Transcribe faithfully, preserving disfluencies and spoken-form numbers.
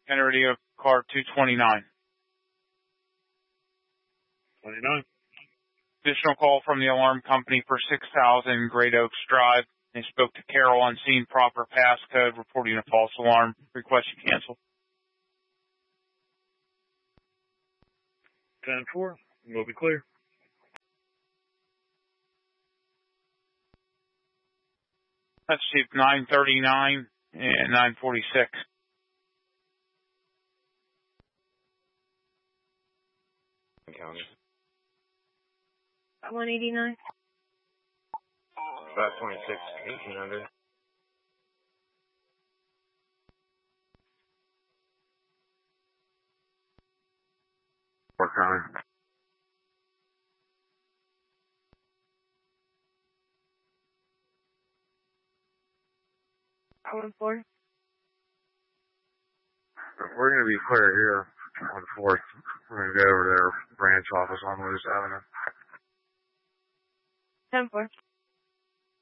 Enter radio car two twenty-nine. twenty-nine. Additional call from the alarm company for six thousand Great Oaks Drive. They spoke to Carol on scene, proper passcode, reporting a false alarm. Request you cancel. ten four. We'll be clear. That's received nine thirty-nine and nine forty-six. County. one eighty-nine. five twenty-six, eighteen hundred. What time? one four. We're going to be clear here on fourth. We're going to go over to their branch office on Lewis Avenue. ten four.